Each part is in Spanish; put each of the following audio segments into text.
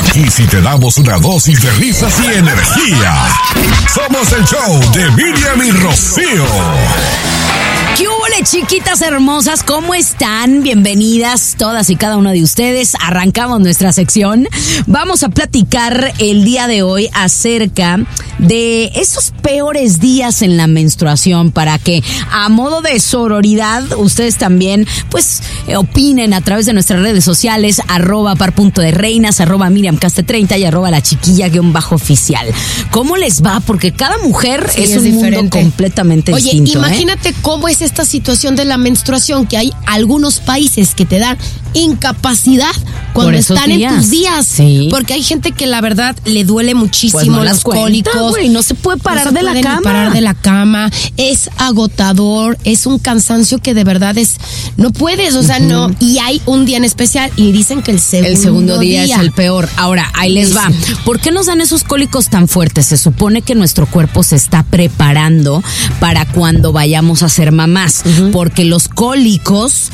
Aquí sí te damos una dosis de risas y energía. Somos el show de Miriam y Rocío. ¿Qué hubo, chiquitas hermosas? ¿Cómo están? Bienvenidas todas y cada una de ustedes. Arrancamos nuestra sección. Vamos a platicar el día de hoy acerca de esos peores días en la menstruación, para que a modo de sororidad ustedes también pues opinen a través de nuestras redes sociales, @par.de-reinas, @miriamcaste30 y @lachiquilla_oficial. ¿Cómo les va? Porque cada mujer es un diferente mundo completamente distinto. Oye, imagínate cómo es esta situación de la menstruación, que hay algunos países que te dan incapacidad cuando están en tus días. Sí. Porque hay gente que la verdad le duele muchísimo, pues no los cólicos. Güey, no se puede parar de la cama. Ni parar de la cama. Es agotador, es un cansancio que de verdad no puedes, o sea, no. Y hay un día en especial y dicen que el segundo día es el peor. Ahora, ahí les va. ¿Por qué nos dan esos cólicos tan fuertes? Se supone que nuestro cuerpo se está preparando para cuando vayamos a ser mamás, porque los cólicos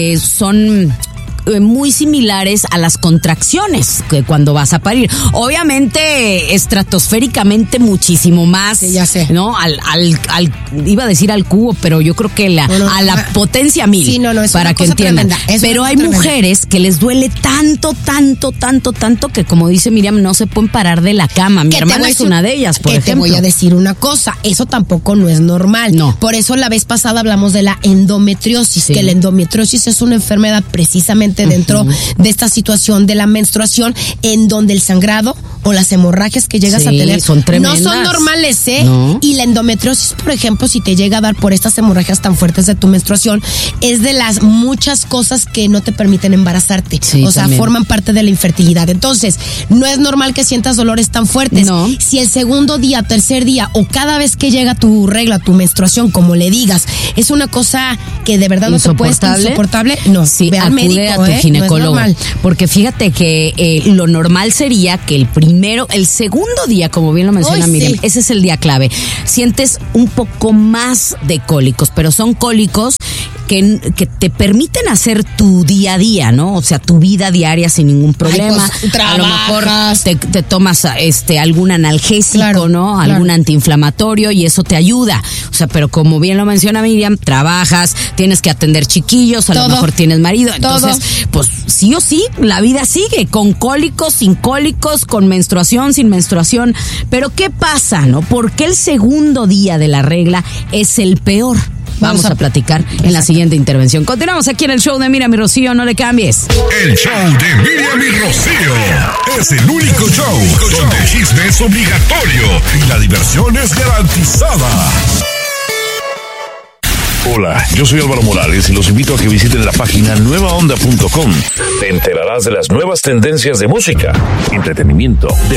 son muy similares a las contracciones que cuando vas a parir. Obviamente, estratosféricamente muchísimo más. Sí, ya sé. ¿No? Iba a decir al cubo, pero yo creo que a la potencia 1000. Sí, no, es para una que cosa entiendan. Tremenda. Pero hay mujeres que les duele tanto que, como dice Miriam, no se pueden parar de la cama. Mi hermana es una de ellas, por ejemplo. Te voy a decir una cosa, eso tampoco no es normal. No. Por eso la vez pasada hablamos de la endometriosis, que la endometriosis es una enfermedad precisamente dentro de esta situación de la menstruación, en donde el sangrado o las hemorragias que llegas a tener son tremendas. no son normales, ¿eh? No. Y la endometriosis, por ejemplo, si te llega a dar por estas hemorragias tan fuertes de tu menstruación, es de las muchas cosas que no te permiten embarazarte. Sí, o sea, también forman parte de la infertilidad. Entonces, no es normal que sientas dolores tan fuertes. No. Si el segundo día, tercer día o cada vez que llega tu regla, tu menstruación, como le digas, es una cosa que de verdad no te puede estar insoportable, no, sí, ve al acude médico, a tu ginecólogo. No es porque fíjate que lo normal sería que el segundo día, como bien lo menciona Miriam, sí, ese es el día clave. Sientes un poco más de cólicos, pero son cólicos que te permiten hacer tu día a día, ¿no? O sea, tu vida diaria sin ningún problema. Ay, pues, a lo mejor te tomas algún analgésico, claro, ¿no? Algún antiinflamatorio y eso te ayuda. O sea, pero como bien lo menciona Miriam, trabajas, tienes que atender chiquillos, a lo mejor tienes marido. Entonces, pues sí o sí, la vida sigue con cólicos, sin cólicos, con menstruación, sin menstruación. Pero ¿qué pasa, no? ¿Por qué el segundo día de la regla es el peor? Vamos a platicar en la siguiente intervención. Continuamos aquí en el show de Miriam y Rocío, no le cambies. El show de Miriam y Rocío es el único show donde el chisme es obligatorio y la diversión es garantizada. Hola, yo soy Álvaro Morales y los invito a que visiten la página nuevaonda.com. Te enterarás de las nuevas tendencias de música, entretenimiento,